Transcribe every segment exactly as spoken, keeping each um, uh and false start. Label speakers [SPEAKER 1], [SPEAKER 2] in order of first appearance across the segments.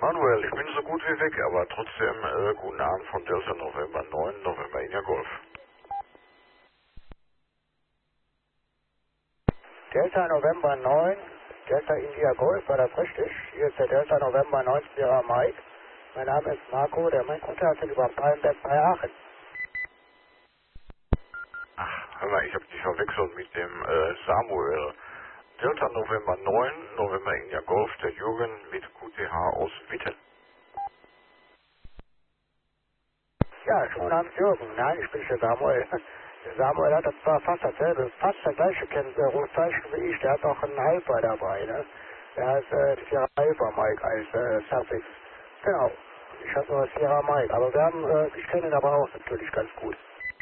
[SPEAKER 1] Manuel, ich bin so gut wie weg, aber trotzdem äh, guten Abend von Delta November neun, November India Golf.
[SPEAKER 2] Delta November neun, Delta India Golf, war das richtig? Hier ist der Delta November neun, Sierra Mike. Mein Name ist Marco, der mein Kontakt ist über Palmberg bei Aachen.
[SPEAKER 1] Ach, hör mal, ich habe dich verwechselt mit dem äh, Samuel. Delta November neun, November India Golf, der Jürgen mit Q T H aus Witten.
[SPEAKER 2] Ja, schönen Abend, Jürgen. Nein, ich bin der Samuel. Der Samuel hat das zwar fast dasselbe, fast das gleiche Kennzeichen wie ich. Der hat auch einen Hyper dabei, ne? Der heißt äh, Sierra Hyper Mike als äh, Suffix. Genau. Ich habe nur Sierra Mike. Aber wir haben, äh, ich kenne ihn aber auch natürlich ganz gut.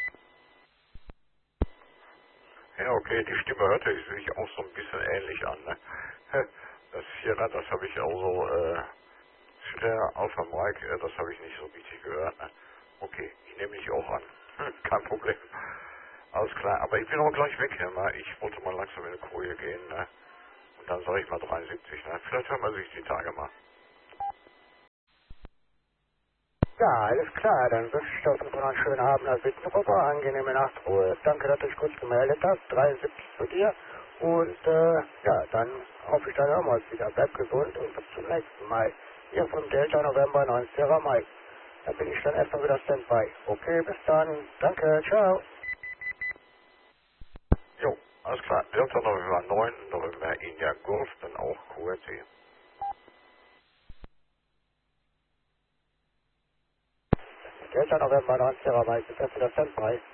[SPEAKER 1] Ja, okay, die Stimme hörte sich auch so ein bisschen ähnlich an, ne? Das hier, ne, das habe ich also, äh, Sierra Alpha Mike, äh, das habe ich nicht so richtig gehört, ne? Okay, ich nehme dich auch an. Kein Problem. Alles klar, aber ich bin auch gleich weg, Herr, ne? Ich wollte mal langsam in die Koje gehen, ne? Und dann sage ich mal dreiundsiebzig, ne? Vielleicht hören wir sich die Tage mal.
[SPEAKER 2] Ja, alles klar. Dann wünsche ich dir noch einen schönen Abend nach Wittenrüber, angenehme Nachtruhe. Danke, dass du dich kurz gemeldet hast. dreiundsiebzig zu dir. Und äh, ja, dann hoffe ich, dann hören wir uns wieder. Bleib gesund und bis zum nächsten Mal. Hier vom Delta November neun, Sierra Mike. Da bin ich dann erstmal wieder Standby. Okay, bis dann. Danke, ciao.
[SPEAKER 1] Jo, alles klar. Delta November neun, November India Golf, dann auch Q R T.
[SPEAKER 2] Delta November neun, Sierra Mike. Ist erst wieder Standby.